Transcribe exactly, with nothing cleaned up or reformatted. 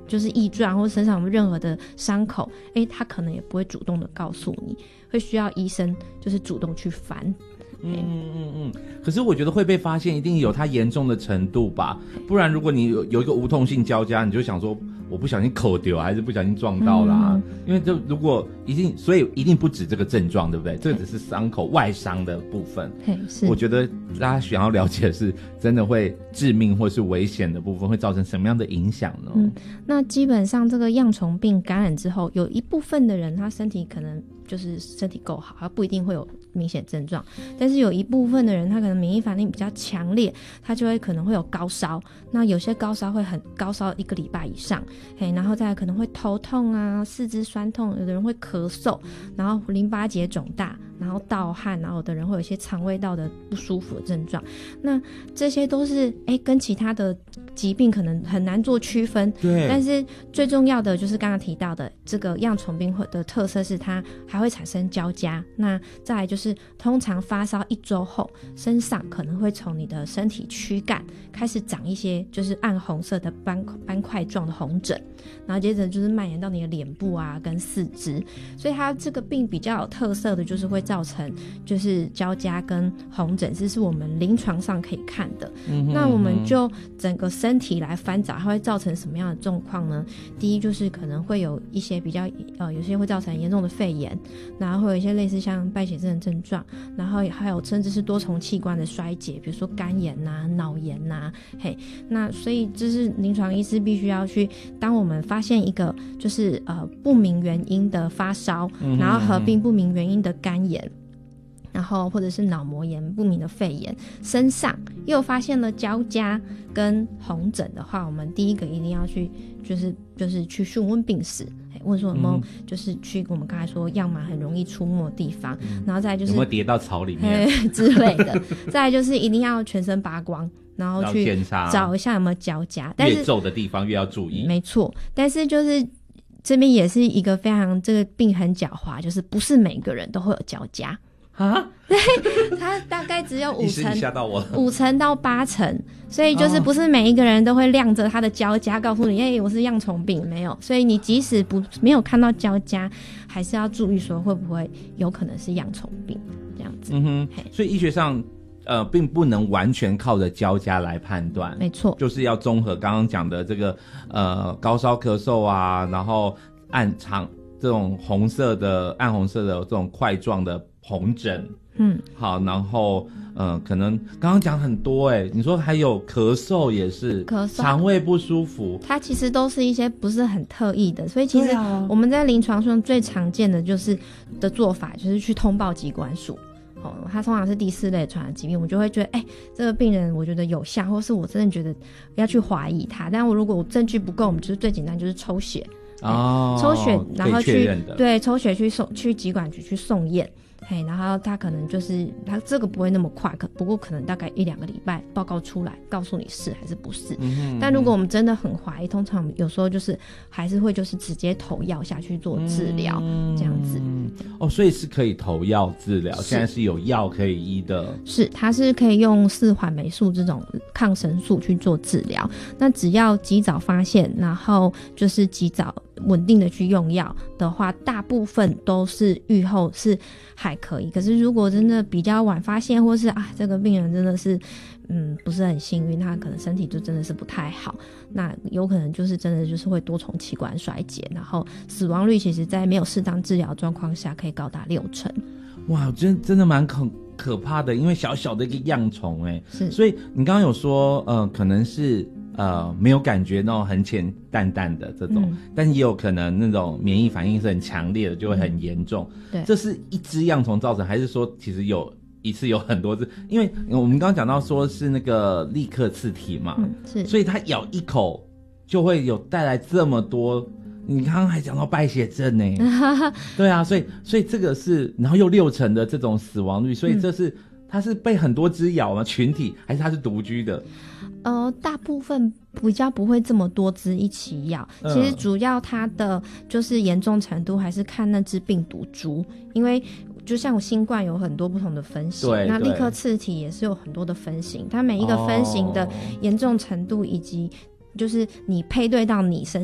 就是异状或身上有任何的伤口，哎，他可能也不会主动的告诉你，会需要医生就是主动去翻。 嗯嗯嗯，可是我觉得会被发现一定有它严重的程度吧，不然如果你有有一个无痛性交加，你就想说我不小心口丢还是不小心撞到啦、嗯、因为就如果一定，所以一定不止这个症状，对不对？这个只是伤口外伤的部分。我觉得大家想要了解的是真的会致命或是危险的部分会造成什么样的影响呢？ 嗯，那基本上这个恙虫病感染之后，有一部分的人他身体可能就是身体够好，他不一定会有明显症状，但是有一部分的人他可能免疫反应比较强烈，他就会可能会有高烧，那有些高烧会很高烧一个礼拜以上，嘿，然后再来可能会头痛啊，四肢酸痛，有的人会咳嗽，然后淋巴结肿大，然后盗汗，然后有的人会有一些肠胃道的不舒服的症状，那这些都是哎跟其他的疾病可能很难做区分。 对， 但是最重要的就是刚刚提到的这个恙虫病的特色是它还会产生交加，那再来就是通常发烧一周后，身上可能会从你的身体躯干开始长一些就是暗红色的斑斑块状的红疹，然后接着就是蔓延到你的脸部啊跟四肢，所以它这个病比较有特色的就是会造成就是交加跟红疹，这是我们临床上可以看的、嗯、那我们就整个身体来翻找它会造成什么样的状况呢？第一就是可能会有一些比较呃，有些会造成严重的肺炎，然后会有一些类似像败血症的症状，然后还有甚至是多重器官的衰竭，比如说肝炎啊脑炎啊，嘿，那所以这是临床医师必须要去，当我们发现一个就是呃不明原因的发烧、嗯、然后合并不明原因的肝炎，然后或者是脑膜炎不明的肺炎，身上又发现了交加跟红疹的话，我们第一个一定要去就是就是去询问病史，问说有没有就是去我们刚才说样螨很容易出没的地方、嗯、然后再来就是有没有跌到草里面之类的再来就是一定要全身扒光，然后去找一下有没有交加，但是越皱的地方越要注意， 没错，但是就是这边也是一个非常这个病很狡猾，就是不是每个人都会有交加啊， 对，它大概只有五成， 吓到我了， 五成到八成，所以就是不是每一个人都会亮着他的交加告诉你，哎、欸，我是恙虫病，没有，所以你即使不没有看到交加，还是要注意说会不会有可能是恙虫病这样子。 嗯哼，所以医学上呃并不能完全靠着交加来判断， 没错， 就是要综合刚刚讲的这个呃高烧咳嗽啊，然后暗长这种红色的暗红色的这种块状的红疹，嗯，好，然后呃，可能刚刚讲很多哎、欸，你说还有咳嗽也是， 咳嗽、 肠胃不舒服， 它其实都是一些不是很特意的，所以其实我们在临床上最常见的就是的做法就是去通报疾管署。哦，它通常是第四类传染疾病，我就会觉得，哎、欸，这个病人我觉得有像，或是我真的觉得要去怀疑他，但我如果我证据不够，我们就是最简单就是抽血。哦，抽血，然后去对抽血去送去疾管局去送验，嘿，然后他可能就是他这个不会那么快，可不过可能大概一两个礼拜报告出来，告诉你是还是不是。嗯、但如果我们真的很怀疑，通常有时候就是还是会就是直接投药下去做治疗、嗯，这样子。 哦，所以是可以投药治疗，现在是有药可以医的。 是，它是可以用四环霉素这种抗生素去做治疗。那只要及早发现，然后就是及早稳定的去用药的话，大部分都是预后是还可以。可是如果真的比较晚发现，或是啊这个病人真的是嗯不是很幸运，他可能身体就真的是不太好，那有可能就是真的就是会多重器官衰竭，然后死亡率其实在没有适当治疗状况下可以高达六成。 哇，真真的蛮可可怕的，因为小小的一个恙虫哎， 是， 所以你刚刚有说呃可能是呃没有感觉那种很浅淡淡的这种、嗯、但也有可能那种免疫反应是很强烈的，就会很严重、嗯、对，这是一只恙虫造成，还是说其实有一次有很多只？因为我们刚刚讲到说是那个立克刺体嘛、嗯、是，所以它咬一口就会有带来这么多，你刚刚还讲到败血症呢对啊，所以所以这个是，然后又六成的这种死亡率，所以这是、嗯、它是被很多只咬吗？群体还是它是独居的？ 呃，大部分比较不会这么多只一起咬、嗯、其实主要它的就是严重程度还是看那只病毒株，因为就像新冠有很多不同的分型，那立克刺体也是有很多的分型，它每一个分型的严重程度以及就是你配对到你身